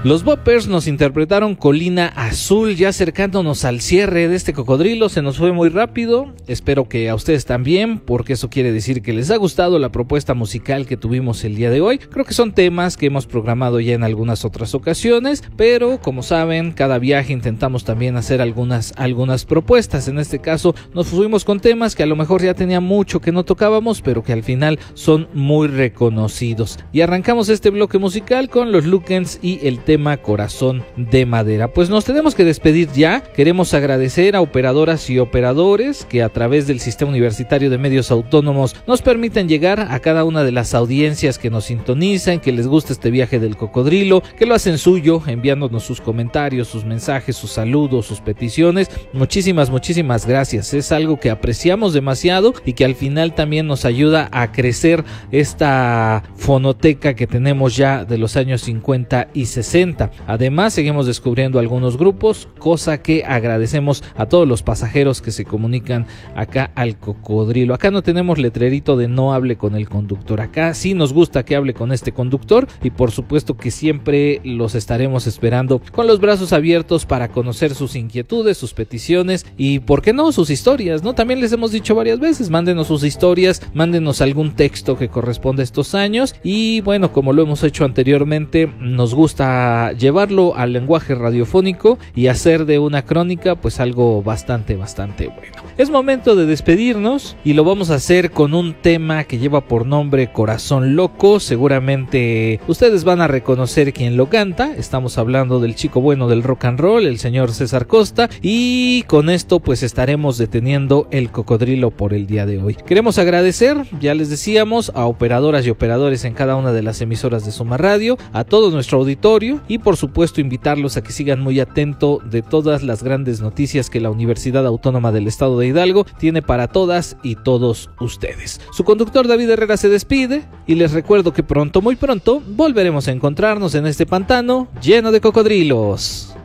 Los Boppers nos interpretaron Colina Azul, ya acercándonos al cierre de este cocodrilo. Se nos fue muy rápido, espero que a ustedes también, porque eso quiere decir que les ha gustado la propuesta musical que tuvimos el día de hoy. Creo que son temas que hemos programado ya en algunas otras ocasiones, pero como saben, cada viaje intentamos también hacer algunas propuestas. En este caso nos fuimos con temas que a lo mejor ya tenía mucho que no tocábamos, pero que al final son muy reconocidos. Y arrancamos este bloque musical con los Lukens y el tema Corazón de Madera. Pues nos tenemos que despedir ya. Queremos agradecer a operadoras y operadores que a través del Sistema Universitario de Medios Autónomos nos permiten llegar a cada una de las audiencias que nos sintonizan, que les gusta este viaje del cocodrilo, que lo hacen suyo, enviándonos sus comentarios, sus mensajes, sus saludos, sus peticiones. Muchísimas gracias. Es algo que apreciamos demasiado y que al final también nos ayuda a crecer esta fonoteca que tenemos ya de los años 50 y 60. Además, seguimos descubriendo algunos grupos, cosa que agradecemos a todos los pasajeros que se comunican acá al cocodrilo. Acá no tenemos letrerito de no hable con el conductor. Acá sí nos gusta que hable con este conductor y por supuesto que siempre los estaremos esperando con los brazos abiertos para conocer sus inquietudes, sus peticiones y, ¿por qué no?, sus historias, ¿no? También les hemos dicho varias veces, mándenos sus historias, mándenos algún texto que corresponda a estos años y bueno, como lo hemos hecho anteriormente, nos gusta llevarlo al lenguaje radiofónico y hacer de una crónica pues algo bastante bueno. Es momento de despedirnos y lo vamos a hacer con un tema que lleva por nombre Corazón Loco. Seguramente ustedes van a reconocer quién lo canta. Estamos hablando del chico bueno del rock and roll, el señor César Costa, y con esto pues estaremos deteniendo el cocodrilo por el día de hoy. Queremos agradecer, ya les decíamos, a operadoras y operadores en cada una de las emisoras de Soma Radio, a todo nuestro auditorio y por supuesto invitarlos a que sigan muy atentos de todas las grandes noticias que la Universidad Autónoma del Estado de Hidalgo tiene para todas y todos ustedes. Su conductor David Herrera se despide y les recuerdo que pronto, muy pronto, volveremos a encontrarnos en este pantano lleno de cocodrilos.